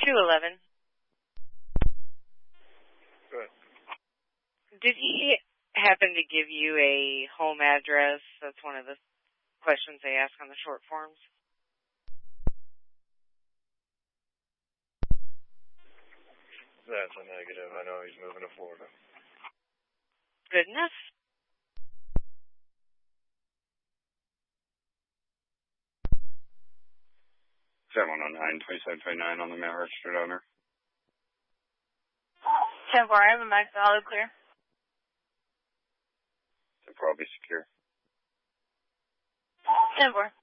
211. Good. Did he happen to give you a home address? That's one of the questions they ask on the short forms. That's a negative. I know he's moving to Florida. Good enough. (709-2729) on the mail registered owner. 10-4, I have a max auto clear. 10-4, I'll be secure. 10-4.